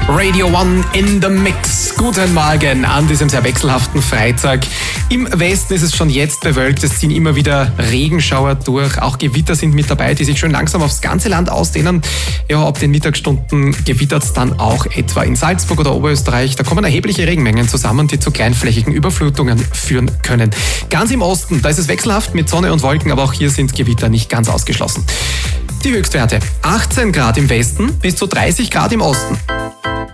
Radio One in the Mix. Guten Morgen an diesem sehr wechselhaften Freitag. Im Westen ist es schon jetzt bewölkt. Es ziehen immer wieder Regenschauer durch. Auch Gewitter sind mit dabei, die sich schon langsam aufs ganze Land ausdehnen. Ja, ab den Mittagsstunden gewittert es dann auch etwa in Salzburg oder Oberösterreich. Da kommen erhebliche Regenmengen zusammen, die zu kleinflächigen Überflutungen führen können. Ganz im Osten, da ist es wechselhaft mit Sonne und Wolken, aber auch hier sind Gewitter nicht ganz ausgeschlossen. Die Höchstwerte: 18 Grad im Westen bis zu 30 Grad im Osten.